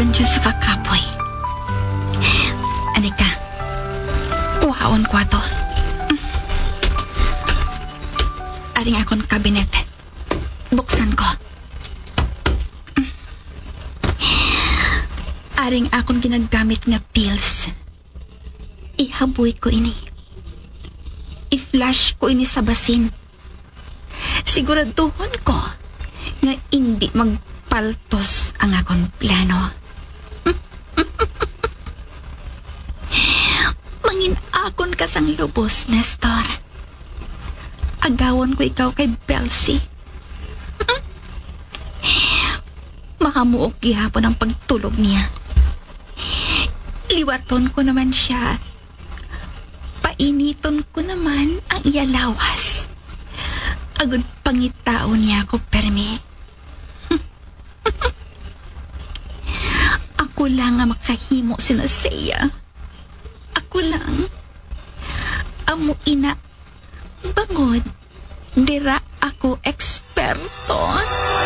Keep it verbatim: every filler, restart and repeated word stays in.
Nagdugan siya sa kakapoy. Anika, kuhaon ko ato. Aring akong kabinet. Buksan ko. Aring akong ginagamit nga pills. Ihaboy ko ini. I-flash ko ini sa basin. Siguraduhon ko nga hindi magpaltos ang akong plano. Mangin akon ka sang lubos, Nestor. Agawon ko ikaw kay Belsi. Makamuok gihapon ang pagtulog niya. Liwaton ko naman siya. Painiton ko naman ang iyalawas. Agad pangitao niya ako, permi. Ako lang ang makahimo sinasaya. Ako lang. Amo ina. Bangod. Dira ako eksperto.